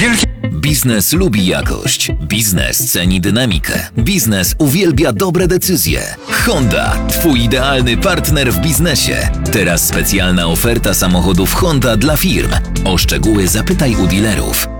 Biznes lubi jakość. Biznes ceni dynamikę. Biznes uwielbia dobre decyzje. Honda, twój idealny partner w biznesie. Teraz specjalna oferta samochodów Honda dla firm. O szczegóły zapytaj u dealerów.